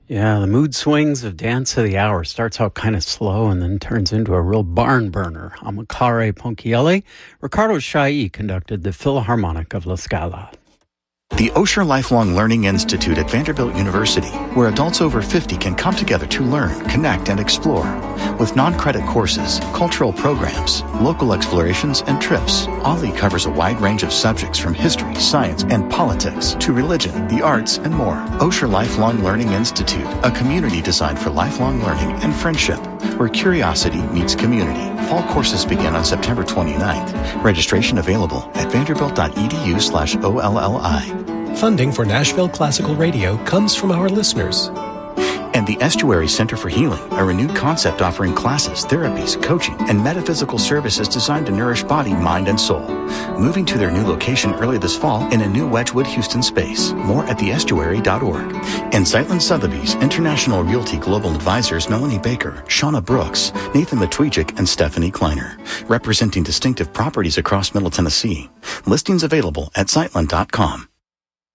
Yeah, the mood swings of Dance of the Hour starts out kind of slow and then turns into a real barn burner. Amilcare Ponchielli, Ricardo Chailly conducted the Philharmonic of La Scala. The Osher Lifelong Learning Institute at Vanderbilt University, where adults over 50 can come together to learn, connect, and explore. With non-credit courses, cultural programs, local explorations, and trips, OLLI covers a wide range of subjects from history, science, and politics to religion, the arts, and more. Osher Lifelong Learning Institute, a community designed for lifelong learning and friendship, where curiosity meets community. Fall courses begin on September 29th. Registration available at vanderbilt.edu/OLLI. Funding for Nashville Classical Radio comes from our listeners. And the Estuary Center for Healing, a renewed concept offering classes, therapies, coaching, and metaphysical services designed to nourish body, mind, and soul. Moving to their new location early this fall in a new Wedgwood, Houston space. More at theestuary.org. And Zeitlin Sotheby's International Realty Global Advisors Melanie Baker, Shauna Brooks, Nathan Matwijik, and Stephanie Kleiner, representing distinctive properties across Middle Tennessee. Listings available at Zeitlin.com.